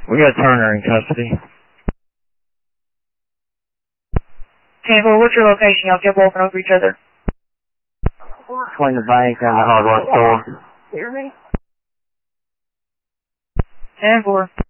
We got Turner in custody. 10-4, what's your location? Y'all kept walking over each other. Between the bank and the hardware store. Hear me? 10-4.